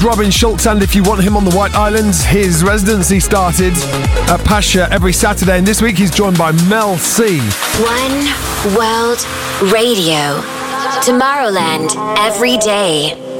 Robin Schultz, and if you want him on the White Islands, his residency started at Pacha every Saturday, and this week he's joined by Mel C. One World Radio. Tomorrowland every day.